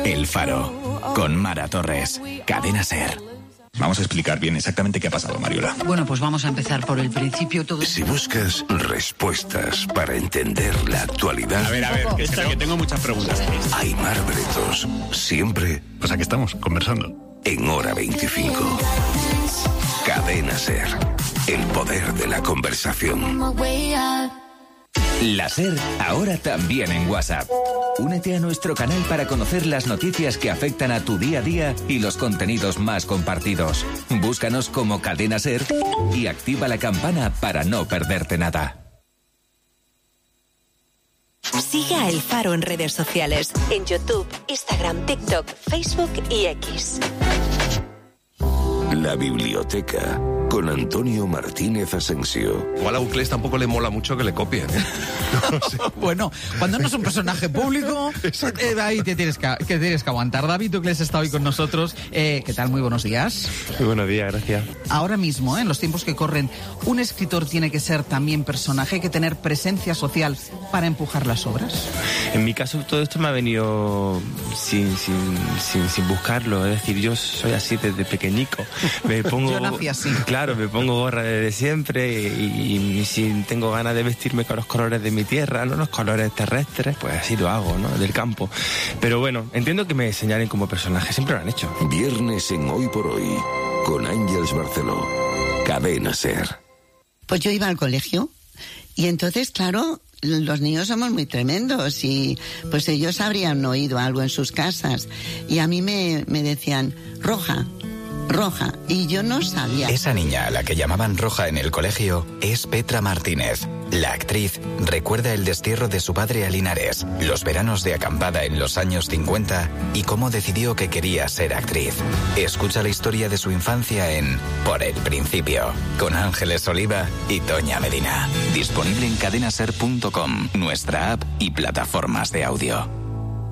El Faro, con Mara Torres, Cadena SER. Vamos a explicar bien exactamente qué ha pasado, Mariola. Bueno, pues vamos a empezar por el principio. Si buscas respuestas para entender la actualidad... A ver, que tengo muchas preguntas. Aimar Bretos, siempre... Pues aquí estamos, conversando. En Hora 25. Cadena SER, el poder de la conversación. La SER, ahora también en WhatsApp. Únete a nuestro canal para conocer las noticias que afectan a tu día a día y los contenidos más compartidos. Búscanos como Cadena SER y activa la campana para no perderte nada. Sigue a El Faro en redes sociales, en YouTube, Instagram, TikTok, Facebook y X. La biblioteca con Antonio Martínez Asensio. Igual a Uclés tampoco le mola mucho que le copien, ¿eh? No sé. Bueno, cuando no es un personaje público, ahí te tienes que aguantar. David Uclés está hoy con nosotros. ¿Qué tal? Muy buenos días. Muy buenos días, gracias. Ahora mismo, en los tiempos que corren, un escritor tiene que ser también personaje, hay que tener presencia social para empujar las obras. En mi caso, todo esto me ha venido sin buscarlo. Es decir, yo soy así desde pequeñico. Yo nací así. Claro, me pongo gorra desde siempre y si tengo ganas de vestirme con los colores de mi tierra, no los colores terrestres, pues así lo hago, ¿no? Del campo. Pero bueno, entiendo que me señalen como personaje, siempre lo han hecho. Viernes en Hoy por Hoy, con Ángeles Barceló. Cadena SER. Pues yo iba al colegio y entonces, claro, los niños somos muy tremendos y pues ellos habrían oído algo en sus casas y a mí me decían, Roja, y yo no sabía. Esa niña a la que llamaban Roja en el colegio es Petra Martínez. La actriz recuerda el destierro de su padre a Linares, los veranos de acampada en los años 50 y cómo decidió que quería ser actriz. Escucha la historia de su infancia en Por el Principio, con Ángeles Oliva y Toña Medina. Disponible en cadenaser.com, nuestra app y plataformas de audio.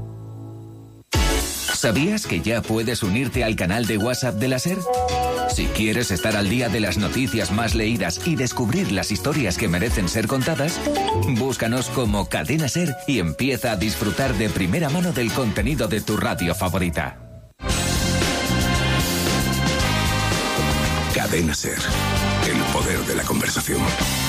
¿Sabías que ya puedes unirte al canal de WhatsApp de la SER? Si quieres estar al día de las noticias más leídas y descubrir las historias que merecen ser contadas, búscanos como Cadena SER y empieza a disfrutar de primera mano del contenido de tu radio favorita. Cadena SER, el poder de la conversación.